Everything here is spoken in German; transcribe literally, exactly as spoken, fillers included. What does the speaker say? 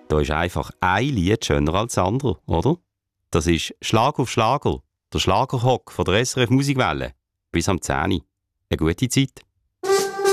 Da ist einfach ein Lied schöner als das andere, oder? Das ist «Schlag auf Schlager», der Schlagerhock von der S R F Musikwelle. Bis am zehn Uhr. Eine gute Zeit.